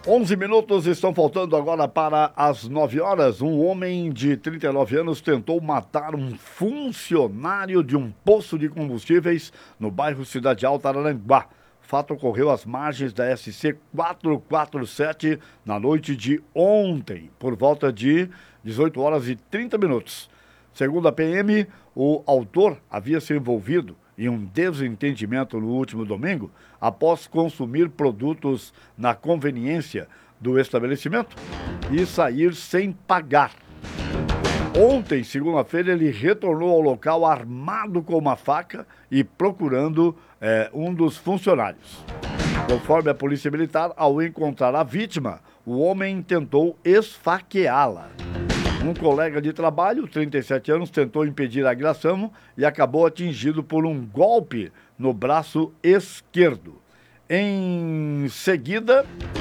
11 minutos estão faltando agora para as 9 horas. Um homem de 39 anos tentou matar um funcionário de um posto de combustíveis no bairro Cidade Alta, Araranguá. O fato ocorreu às margens da SC 447 na noite de ontem, por volta de 18 horas e 30 minutos. Segundo a PM, o autor havia se envolvido em um desentendimento no último domingo, após consumir produtos na conveniência do estabelecimento e sair sem pagar. Ontem, segunda-feira, ele retornou ao local armado com uma faca e procurando um dos funcionários. Conforme a Polícia Militar, ao encontrar a vítima, o homem tentou esfaqueá-la. Um colega de trabalho, 37 anos, tentou impedir a agressão e acabou atingido por um golpe no braço esquerdo. Em seguida,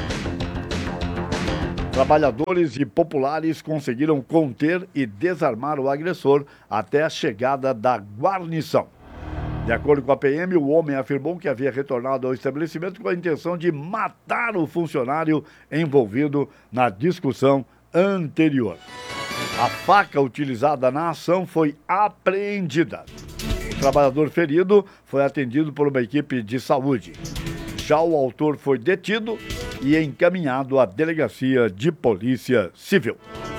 trabalhadores e populares conseguiram conter e desarmar o agressor até a chegada da guarnição. De acordo com a PM, o homem afirmou que havia retornado ao estabelecimento com a intenção de matar o funcionário envolvido na discussão anterior. A faca utilizada na ação foi apreendida. O trabalhador ferido foi atendido por uma equipe de saúde. Já o autor foi detido e encaminhado à delegacia de polícia civil.